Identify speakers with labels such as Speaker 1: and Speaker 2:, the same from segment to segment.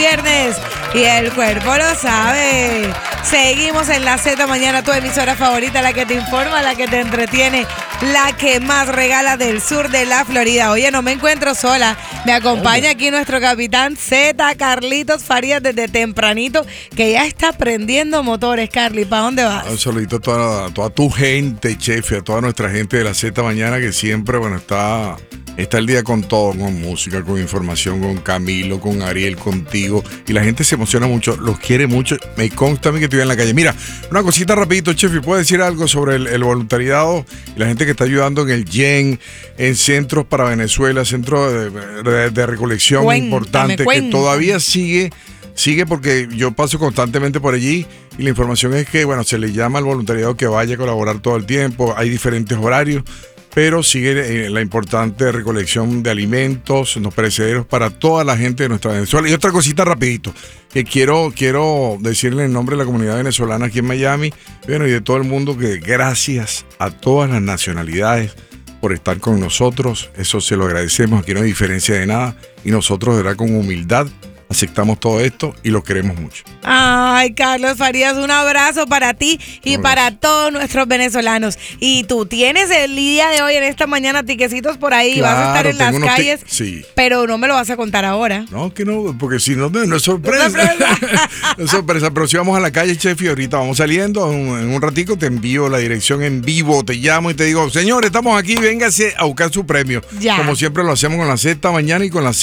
Speaker 1: viernes y el cuerpo lo sabe. Seguimos en la Z Mañana, tu emisora favorita, la que te informa, la que te entretiene, la que más regala del sur de la Florida. Oye, no me encuentro sola. Me acompaña aquí nuestro capitán Z, Carlitos Farías, desde tempranito, que ya está prendiendo motores. Carly, ¿para dónde vas?
Speaker 2: Un saludito a toda tu gente, chef, a toda nuestra gente de la Z Mañana, que siempre, está el día con todo, con música, con información, con Camilo, con Ariel, contigo. Y la gente se emociona mucho, los quiere mucho. Me consta a mí que estoy en la calle. Mira, una cosita rapidito, chef, ¿y puedo decir algo sobre el voluntariado y la gente que está ayudando en el YEN, en centros para Venezuela, centros de recolección importantes, que todavía sigue porque yo paso constantemente por allí y la información es que, se le llama al voluntariado que vaya a colaborar todo el tiempo, hay diferentes horarios, pero sigue la importante recolección de alimentos, no perecederos para toda la gente de nuestra Venezuela. Y otra cosita rapidito, que quiero decirle en nombre de la comunidad venezolana aquí en Miami, y de todo el mundo, que gracias a todas las nacionalidades por estar con nosotros, eso se lo agradecemos, aquí no hay diferencia de nada, y nosotros, de verdad, con humildad, aceptamos todo esto y lo queremos mucho.
Speaker 1: Ay, Carlos Farías, un abrazo para ti y para todos nuestros venezolanos. Y tú tienes el día de hoy, en esta mañana, tiquecitos por ahí. Claro, vas a estar en las calles,
Speaker 2: sí,
Speaker 1: pero no me lo vas a contar ahora.
Speaker 2: No, que no, porque si no, no es sorpresa. No es sorpresa, pero si vamos a la calle, chef, y ahorita vamos saliendo, en un ratico te envío la dirección en vivo, te llamo y te digo, señor, estamos aquí, véngase a buscar su premio. Ya. Como siempre lo hacemos con la Z Mañana y con la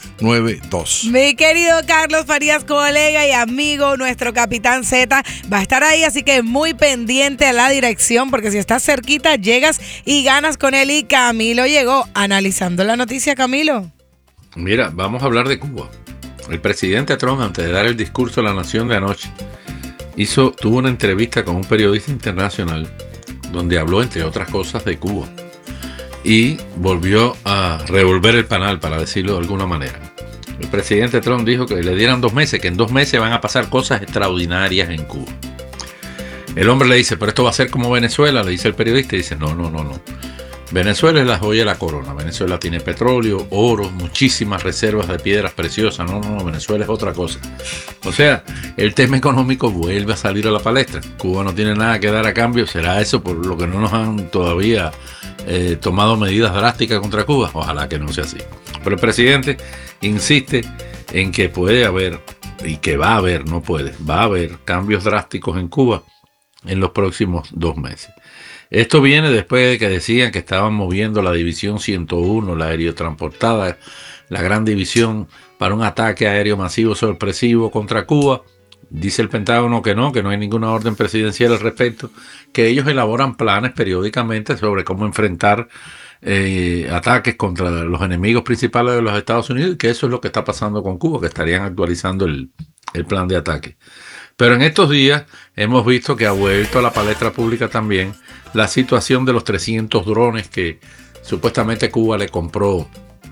Speaker 2: Z92.
Speaker 1: Mi querido Carlos Farías, colega y amigo, nuestro capitán Z, va a estar ahí, así que muy pendiente a la dirección, porque si estás cerquita, llegas y ganas con él. Y Camilo llegó analizando la noticia. Camilo.
Speaker 3: Mira, vamos a hablar de Cuba. El presidente Trump, antes de dar el discurso a la nación de anoche, tuvo una entrevista con un periodista internacional donde habló, entre otras cosas, de Cuba y volvió a revolver el panal, para decirlo de alguna manera. El presidente Trump dijo que le dieran 2 meses, que en 2 meses van a pasar cosas extraordinarias en Cuba. El hombre le dice, pero esto va a ser como Venezuela, le dice el periodista, y dice, no. Venezuela es la joya de la corona. Venezuela tiene petróleo, oro, muchísimas reservas de piedras preciosas. No, Venezuela es otra cosa. O sea, el tema económico vuelve a salir a la palestra. Cuba no tiene nada que dar a cambio. ¿Será eso por lo que no nos han todavía tomado medidas drásticas contra Cuba? Ojalá que no sea así. Pero el presidente insiste en que puede haber, y que va a haber cambios drásticos en Cuba en los próximos 2 meses. Esto viene después de que decían que estaban moviendo la División 101, la aerotransportada, la gran división, para un ataque aéreo masivo sorpresivo contra Cuba. Dice el Pentágono que no hay ninguna orden presidencial al respecto, que ellos elaboran planes periódicamente sobre cómo enfrentar ataques contra los enemigos principales de los Estados Unidos, y que eso es lo que está pasando con Cuba, que estarían actualizando el plan de ataque. Pero en estos días hemos visto que ha vuelto a la palestra pública también la situación de los 300 drones que supuestamente Cuba le compró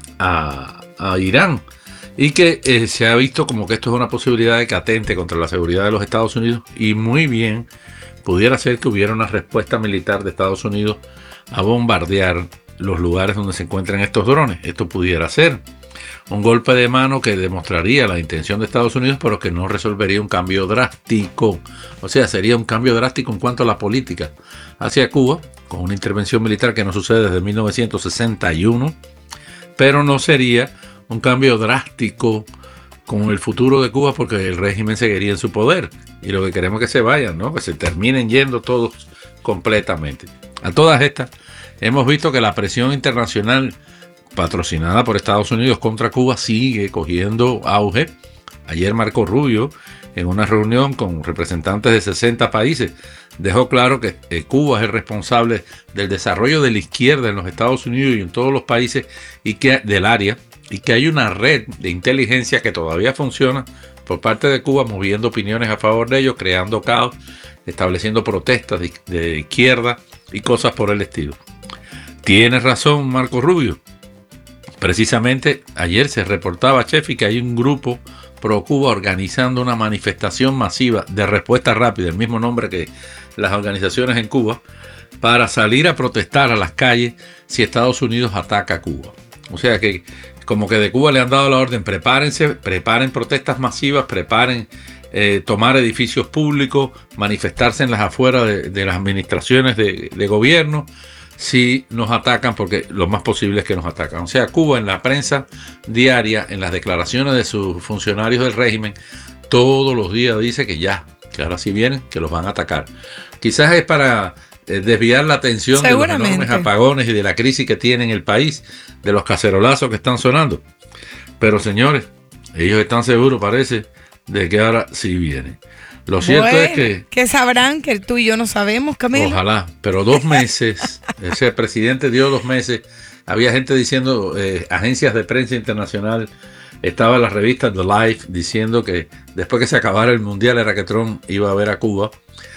Speaker 3: a Irán, y que se ha visto como que esto es una posibilidad de que atente contra la seguridad de los Estados Unidos, y muy bien pudiera ser que hubiera una respuesta militar de Estados Unidos a bombardear los lugares donde se encuentran estos drones. Esto pudiera ser un golpe de mano que demostraría la intención de Estados Unidos, pero que no resolvería un cambio drástico. O sea, sería un cambio drástico en cuanto a la política hacia Cuba, con una intervención militar que no sucede desde 1961, pero no sería un cambio drástico con el futuro de Cuba, porque el régimen seguiría en su poder. Y lo que queremos es que se vayan, ¿no? Que se terminen yendo todos completamente. A todas estas, hemos visto que la presión internacional patrocinada por Estados Unidos contra Cuba sigue cogiendo auge. Ayer Marco Rubio, en una reunión con representantes de 60 países, dejó claro que Cuba es el responsable del desarrollo de la izquierda en los Estados Unidos y en todos los países del área, y que hay una red de inteligencia que todavía funciona por parte de Cuba, moviendo opiniones a favor de ellos, creando caos, estableciendo protestas de izquierda y cosas por el estilo. Tiene razón Marco Rubio. Precisamente ayer se reportaba, Chefi, que hay un grupo pro Cuba organizando una manifestación masiva de respuesta rápida, el mismo nombre que las organizaciones en Cuba, para salir a protestar a las calles si Estados Unidos ataca a Cuba. O sea que como que de Cuba le han dado la orden, preparen protestas masivas, preparen tomar edificios públicos, manifestarse en las afueras de las administraciones de gobierno, si nos atacan, porque lo más posible es que nos atacan. O sea, Cuba en la prensa diaria, en las declaraciones de sus funcionarios del régimen, todos los días dice que ahora sí vienen, que los van a atacar. Quizás es para desviar la atención de los enormes apagones y de la crisis que tiene en el país, de los cacerolazos que están sonando. Pero señores, ellos están seguros, parece, de que ahora sí viene. Lo cierto es que
Speaker 1: sabrán que tú y yo no sabemos, Camilo.
Speaker 3: Ojalá, pero 2 meses, ese presidente dio 2 meses, había gente diciendo, agencias de prensa internacional, estaba en las revistas The Life diciendo que después que se acabara el mundial era que Trump iba a ver a Cuba,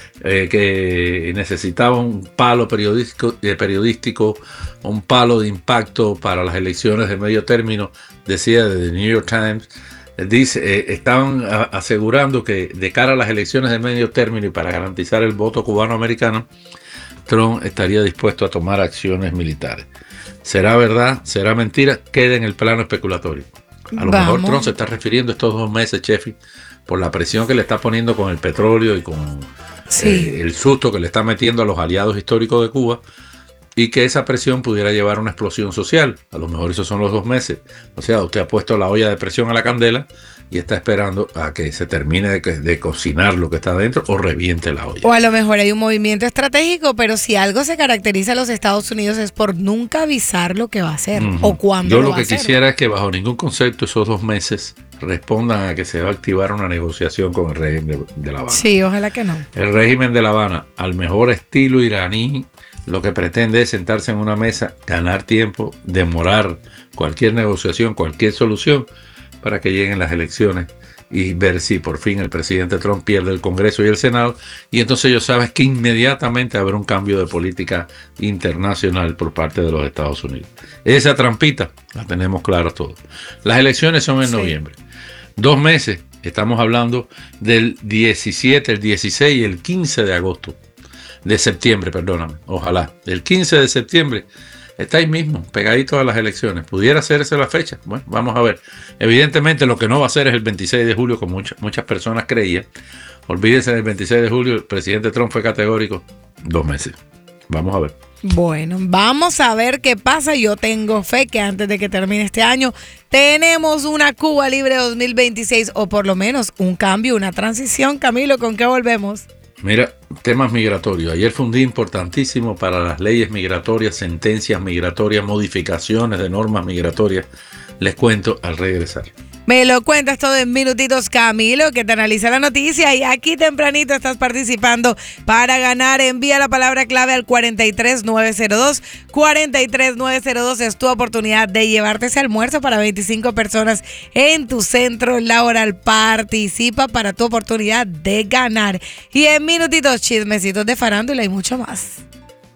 Speaker 3: que necesitaba un palo periodístico, un palo de impacto para las elecciones de medio término, decía The New York Times. Dice, estaban asegurando que de cara a las elecciones de medio término y para garantizar el voto cubano-americano, Trump estaría dispuesto a tomar acciones militares. ¿Será verdad? ¿Será mentira? Queda en el plano especulatorio. A lo mejor Trump se está refiriendo estos 2 meses, Chefi, por la presión que le está poniendo con el petróleo y con el susto que le está metiendo a los aliados históricos de Cuba, y que esa presión pudiera llevar a una explosión social. A lo mejor esos son los 2 meses. O sea, usted ha puesto la olla de presión a la candela y está esperando a que se termine de cocinar lo que está dentro o reviente la olla.
Speaker 1: O a lo mejor hay un movimiento estratégico, pero si algo se caracteriza a los Estados Unidos es por nunca avisar lo que va a hacer o cuándo lo va a hacer.
Speaker 3: Yo lo que quisiera es que bajo ningún concepto esos 2 meses respondan a que se va a activar una negociación con el régimen de La Habana.
Speaker 1: Sí, ojalá que no.
Speaker 3: El régimen de La Habana, al mejor estilo iraní, lo que pretende es sentarse en una mesa, ganar tiempo, demorar cualquier negociación, cualquier solución para que lleguen las elecciones y ver si por fin el presidente Trump pierde el Congreso y el Senado, y entonces ellos saben que inmediatamente habrá un cambio de política internacional por parte de los Estados Unidos. Esa trampita la tenemos clara todos. Las elecciones son en noviembre. 2 meses, estamos hablando del 17, el 16 y el 15 de agosto. De septiembre, perdóname, ojalá. El 15 de septiembre está ahí mismo, pegadito a las elecciones. ¿Pudiera hacerse la fecha? Bueno, vamos a ver. Evidentemente lo que no va a ser es el 26 de julio, como muchas personas creían. Olvídense del 26 de julio, el presidente Trump fue categórico. 2 meses. Vamos a ver.
Speaker 1: Bueno, vamos a ver qué pasa. Yo tengo fe que antes de que termine este año tenemos una Cuba Libre 2026 o por lo menos un cambio, una transición. Camilo, ¿con qué volvemos?
Speaker 3: Mira, temas migratorios. Ayer fue un día importantísimo para las leyes migratorias, sentencias migratorias, modificaciones de normas migratorias. Les cuento al regresar.
Speaker 1: Me lo cuentas todo en minutitos, Camilo, que te analiza la noticia y aquí tempranito estás participando para ganar. Envía la palabra clave al 43902. 43902 es tu oportunidad de llevarte ese almuerzo para 25 personas en tu centro laboral. Participa para tu oportunidad de ganar. Y en minutitos, chismecitos de farándula y mucho más.